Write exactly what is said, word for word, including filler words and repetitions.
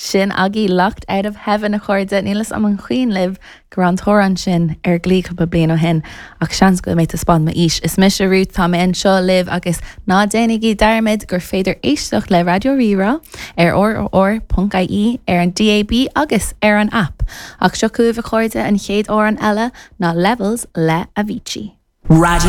Sin agé locked out of heaven a chuirde nílas am an chuoin libh gur an tóran sin ar glí cúpla bliain ó hin ach seans go méid a spáin ma is. Is mis a rút tá mé an seo libh agus ná déananig í darmid gur féidir éisteach le Radio Rira ar or or punt I E ar an D A B agus ar an app. Ach seo cuamh a chuirde an chéad ó an eile ná Levels le Avicii. Radio